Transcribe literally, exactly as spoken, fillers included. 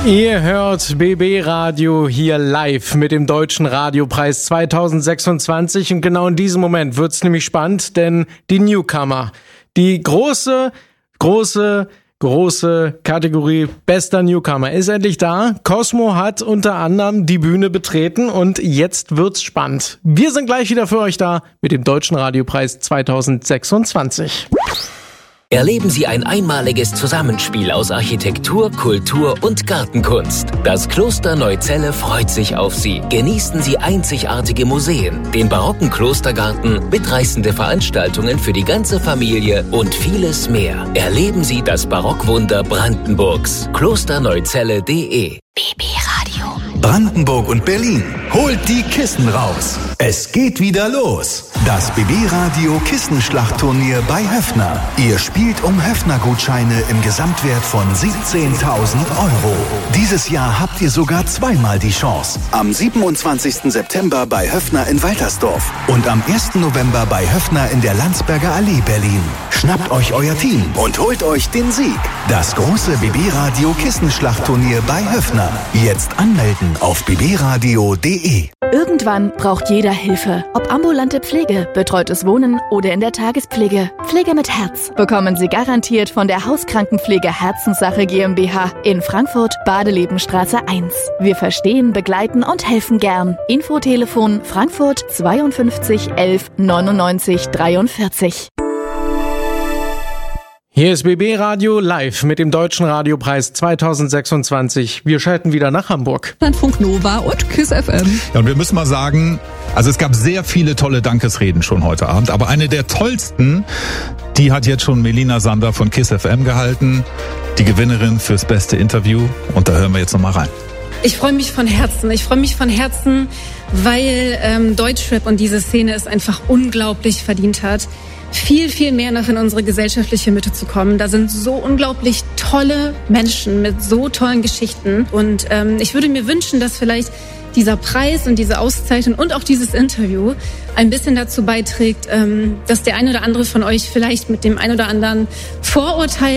Ihr hört B B Radio hier live mit dem Deutschen Radiopreis zweitausendsechsundzwanzig und genau in diesem Moment wird's nämlich spannend, denn die Newcomer, die große, große, große Kategorie bester Newcomer ist endlich da. Cosmo hat unter anderem die Bühne betreten und jetzt wird's spannend. Wir sind gleich wieder für euch da mit dem Deutschen Radiopreis zweitausendsechsundzwanzig. Erleben Sie ein einmaliges Zusammenspiel aus Architektur, Kultur und Gartenkunst. Das Kloster Neuzelle freut sich auf Sie. Genießen Sie einzigartige Museen, den barocken Klostergarten, mitreißende Veranstaltungen für die ganze Familie und vieles mehr. Erleben Sie das Barockwunder Brandenburgs. klosterneuzelle punkt de B B Radio. Brandenburg und Berlin. Holt die Kissen raus. Es geht wieder los. Das B B Radio Kissenschlachtturnier bei Höffner. Ihr spielt um Höffner-Gutscheine im Gesamtwert von siebzehntausend Euro. Dieses Jahr habt ihr sogar zweimal die Chance. Am siebenundzwanzigsten September bei Höffner in Waltersdorf und am ersten November bei Höffner in der Landsberger Allee Berlin. Schnappt euch euer Team und holt euch den Sieg. Das große B B Radio Kissenschlachtturnier bei Höffner. Jetzt anmelden auf b b radio punkt de. Irgendwann braucht jeder Hilfe. Ob ambulante Pflege, betreutes Wohnen oder in der Tagespflege. Pflege mit Herz bekommen Sie garantiert von der Hauskrankenpflege Herzenssache GmbH in Frankfurt, Badelebenstraße eins. Wir verstehen, begleiten und helfen gern. Infotelefon Frankfurt zweiundfünfzig elf neunundneunzig dreiundvierzig. Hier ist B B Radio live mit dem Deutschen Radiopreis zweitausendsechsundzwanzig. Wir schalten wieder nach Hamburg. Funk Nova und KISS F M. Ja, und wir müssen mal sagen, also es gab sehr viele tolle Dankesreden schon heute Abend, aber eine der tollsten, die hat jetzt schon Melina Sander von KISS F M gehalten, die Gewinnerin fürs beste Interview. Und da hören wir jetzt nochmal rein. Ich freue mich von Herzen. Ich freue mich von Herzen, weil ähm, Deutschrap und diese Szene es einfach unglaublich verdient hat, viel, viel mehr noch in unsere gesellschaftliche Mitte zu kommen. Da sind so unglaublich tolle Menschen mit so tollen Geschichten. Und ähm, ich würde mir wünschen, dass vielleicht dieser Preis und diese Auszeichnung und auch dieses Interview ein bisschen dazu beiträgt, ähm, dass der ein oder andere von euch vielleicht mit dem ein oder anderen Vorurteil